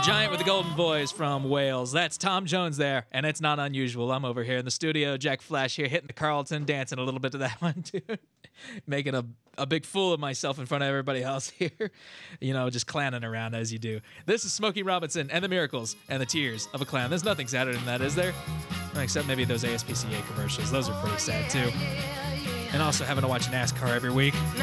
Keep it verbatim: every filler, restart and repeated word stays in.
giant with the golden voice from Wales. That's Tom Jones there, and it's not unusual. I'm over here in the studio. Jack Flash here hitting the Carlton, dancing a little bit to that one, too. Making a, a big fool of myself in front of everybody else here. You know, just clowning around as you do. This is Smokey Robinson and the Miracles and the Tears of a Clown. There's nothing sadder than that, is there? Except maybe those A S P C A commercials. Those are pretty sad, too. And also having to watch NASCAR every week.